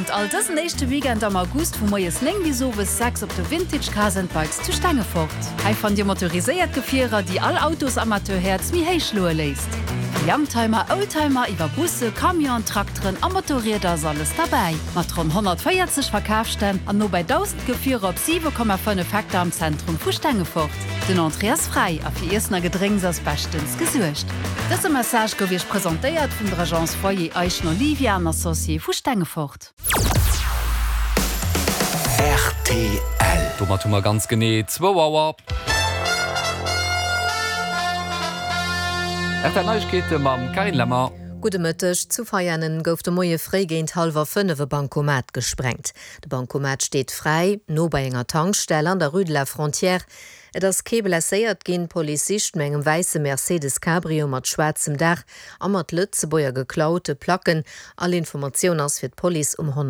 Und all das nächste Weekend am August, wo wir es länger wie so bis 6 auf der Vintage Casenbikes zu Stange fort. Hei von die motorisiert Gefährer, die all Autos Amateurherz wie Heischlur lässt. Youngtimer, Oldtimer, über Busse, Kamion, Traktoren, Motorräder ist alles dabei. Mit rund 140 Verkaufsständen und nur bei 1000 Gefährer auf 7,5 Faktor am Zentrum von Stengefurt. Den Entrée ist frei, auf die ersten Gedränge ist bestens gesucht. Diese Message wird präsentiert von der Agence Foyer Eichen Olivia und Associé von Stengefurt. RTL. Thomas ganz genau 2 Uhr. Neuigkeiten mit Karin Lemmer. Gute Mittag. Zu feiern gouf de moie Freigehend 4:30 Bankomat gesprengt. De Bankomat steht frei, no bei enger Tankstelle an der Rue de la Frontière. Das Kebel essiert gehen Polizisten engem weiße Mercedes Cabrio mat schwarzem Dach, a mat Lützebäuer geklaute Placken, alle Informationen aus fir Police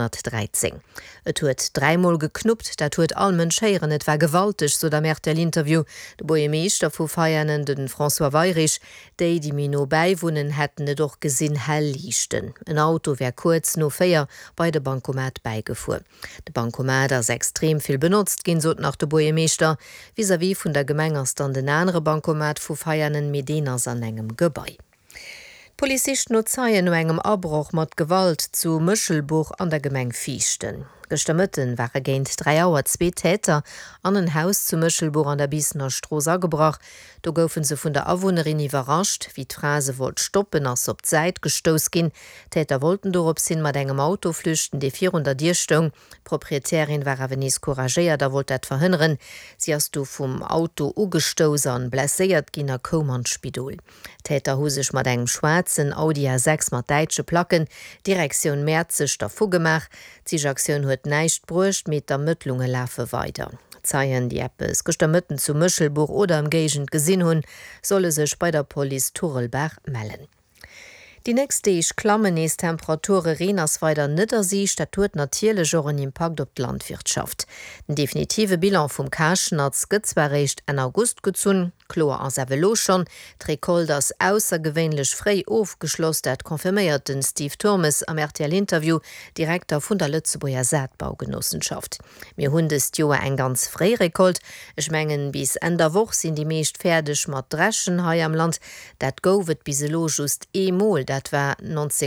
113. Et huet 3-mal geknuppt, dat huet all Menscheieren et war gewaltig, so der Interview. De Boemeester vu feiernen den François Weirich, die Mino beiwohnen hätten doch gesinn hell lichten. Ein Auto wär kurz no 4 bei de Bankomat beigefuhr. De Bankomat ist extrem viel benutzt, gehen so nach de Boemeester, vis-à-vis vun der Gemengers an den andere Bankomat vu feiernen Mediners an engem Gebäi. Polizisten no zeien no engem Abbruch mat Gewalt zu Mëschelbuch an der Gemeng fichten. Gestemmetten waren géint 3 Auer 2 Täter an ein Haus zu Mëschelbuch an der Biessener Stroos agebracht. Do goufen se vun der Awohnerin iwwerrascht, wie d'Phrase wollt stoppen ass op d'Zeit gestos ginn. Täter wollten dorop sinn mat engem Auto flüchten, de 400 Dierstung. Proprietärin war awenis couragéier, da wollt et verhënneren. Sie hast du vum Auto ugestoos an blesséiert ginner Kommandspidol. Täter hu sech mat engem schwarzen Audi A6 mat deitsche Placken, Direktion Märzech davor gemacht. Aktion huet neicht brucht mit der Mëttlunge lafe weiter. Zeien die Appes Gestemmetten zu Mëschelbuch oder am Gegent gesinn hunn, solle sech bei der Police Turelbach mellen. Die nächste ich klammen is Temperature Reners weiter Nittersee, statut natierlech Joren Impact op d Landwirtschaft. Den definitive Bilan vum Kaschenatz gëtzwerrecht en August gezun, Chlor an Savelo schon, Trikol das außergewöhnlich frei aufgeschlossen, dat konfirmierten Steve Thomas am RTL-Interview, Direktor vun der Lützeburger Saatbaugenossenschaft. Mir hunn des Joer eng ganz frei Rekord, ich mengen bis Ende der Woche sind die meist fertig mat Dreschen hei am Land, dat gowet biselo just emol, dat war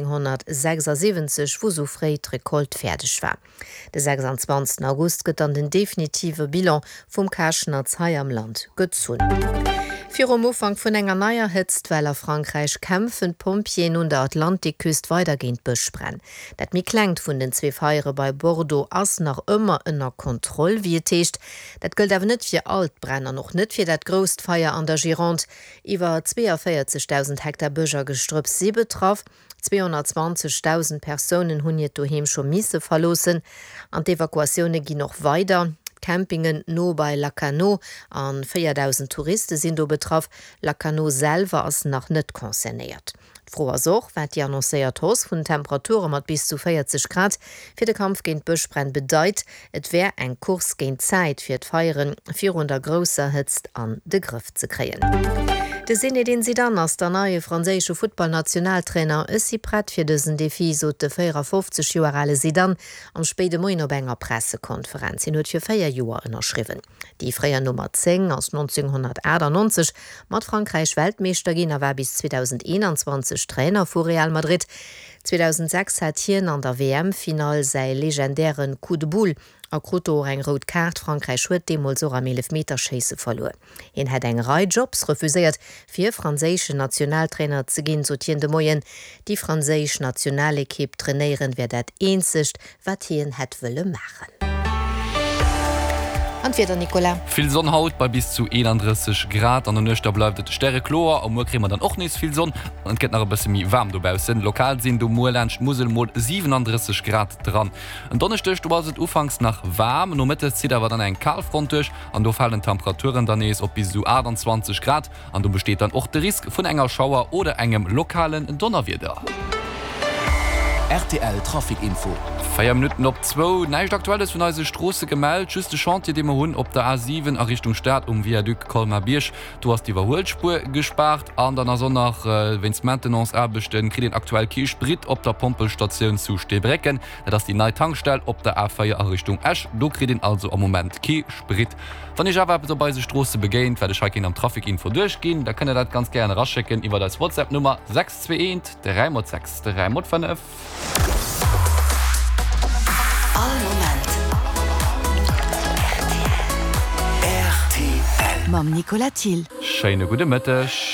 1976, wo so frei Rekord fertig war. Der 26. August gëtt an den definitive Bilan vum Kaschenatz hei am Land gezun. Für am Anfang von enger neuer Hitzwelle Frankreich kämpfen Pompien und der Atlantikküste weitergehend besprennen. Das mi klingt von den 2 Feuer bei Bordeaux as noch immer in der Kontrolle wie techt. Das gilt aber nicht für Altbrenner, noch nicht für das Großfeuer an der Gironde. Über 42.000 Hektar Büscher gestrüpp sie betroffen. 220.000 Personen hun je daheim schon Miese verlosen. An die Evakuationen gehen noch weiter. Campingen no bei Lacanau an 4.000 Touristen sind do betroffen. Lacanau selber ist noch nicht konzerniert. Froher Soch wird die annoncéiert Hos von Temperaturen mit bis zu 40 Grad. Für den Kampf gegen Buschbrände bedeutet, es wäre ein Kurs gegen Zeit für die Feiern, 400 grosser Hitze an den Griff zu kriegen. De Zinedine Zidane als der neue französische Football-Nationaltrainer ist sie bereit für diesen Defi, so der 54 Jahre alte Zidane am späten Morgen auf einer Pressekonferenz. Sie hat für 4 Jahre unterschrieben. Die freie Nummer 10 aus 1998 mit Frankreich Weltmeister gehen, war bis 2021 Trainer für Real Madrid. 2006 hat hier an der WM-Final sei legendären Coup de Boule a Kroto eng rot Kart Frankreich huet demol so am 11 Meter Schieße verloren. Hin hat eng Reihe Jobs refusiert, 4 französische Nationaltrainer zu gehen, so de Moyen. Die französische Nationalequipe trainieren wer dat einzig, wat hien het wille machen. Entweder Nicola. Viel Sonnenhaut bei bis zu 31 Grad. An der Nöchter bleibt es Sterreklor. Am Morgen kriegen wir dann auch nicht viel Sonne. Und es geht noch ein bisschen mehr warm dabei. Lokal sind du Moorland, Muselmod 37 Grad dran. Und Donnerstag war es anfangs nach warm. Und Mitte zieht aber dann ein Kaltfront durch. Und da fallen Temperaturen dann auf bis zu 28 Grad. Und da besteht dann auch der Risiko von enger Schauer oder engem lokalen Donnerwetter. RTL Trafikinfo. 4 Minuten op 2 neicht aktuelles vun eise Strosse gemeldt juste Chantier de hunn op der A7 a Richtung Stadt Viaduc Kolmar Birsch. Du hast die Überholspur gespart an dann so nach wenns Maintenance erbechten kri den aktuell Kiesprit op der Pompelstation zu Stebrecken, dats die neue Tankstelle op der A4 a Richtung Esch. Du kri den also am Moment Kiesprit. Wann ich aber bei se Strosse begéint, werde ich am Trafikinfo durchgehen, da könne dat ganz gerne raschecken iwwer das WhatsApp Nummer 621 306 305. RTL. Mam Nicolas Thiel. Scheine gute Mittag.